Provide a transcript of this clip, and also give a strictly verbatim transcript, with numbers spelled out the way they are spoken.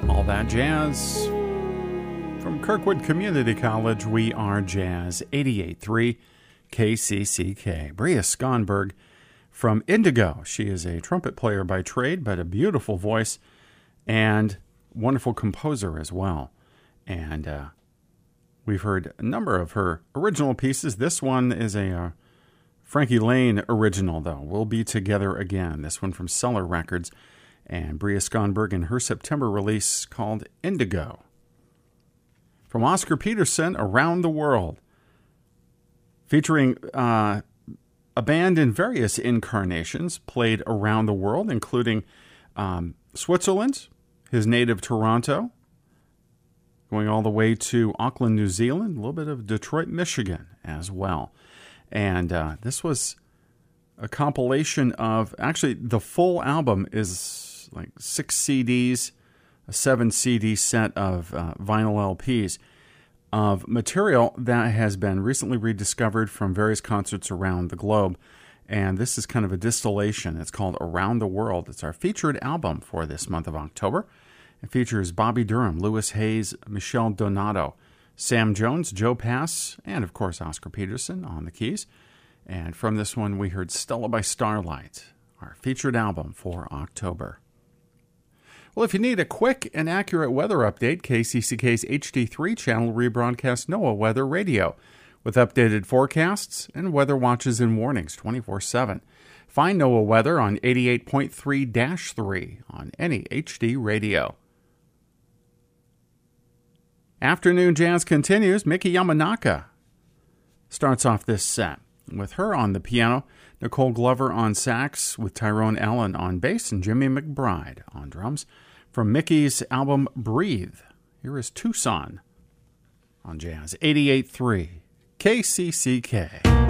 All that jazz from Kirkwood Community College. We are Jazz eighty-eight point three K C C K. Bria Skonberg from Indigo. She is a trumpet player by trade, but a beautiful voice and wonderful composer as well. And uh, we've heard a number of her original pieces. This one is a uh, Frankie Lane original, though. We'll Be Together Again. This one from Cellar Records. And Bria Skonberg in her September release called Indigo. From Oscar Peterson, Around the World. Featuring uh, a band in various incarnations, played around the world, including um, Switzerland, his native Toronto, going all the way to Auckland, New Zealand, a little bit of Detroit, Michigan as well. And uh, this was a compilation of, actually, the full album is like six C Ds, a seven C D set of uh, vinyl L Ps of material that has been recently rediscovered from various concerts around the globe. And this is kind of a distillation. It's called Around the World. It's our featured album for this month of October. It features Bobby Durham, Lewis Hayes, Michelle Donato, Sam Jones, Joe Pass, and of course Oscar Peterson on the keys. And from this one we heard Stella by Starlight, our featured album for October. Well, if you need a quick and accurate weather update, K C C K's H D three channel rebroadcasts NOAA Weather Radio with updated forecasts and weather watches and warnings twenty-four seven. Find NOAA Weather on eighty-eight point three dash three on any H D radio. Afternoon Jazz continues. Miki Yamanaka starts off this set with her on the piano, Nicole Glover on sax, with Tyrone Allen on bass, and Jimmy McBride on drums. From Mickey's album Breathe, here is Tucson on Jazz eighty-eight point three K C C K.